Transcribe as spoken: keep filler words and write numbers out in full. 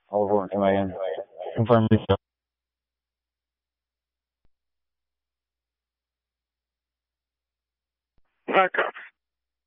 Over. Am I in? Confirm this. Back up.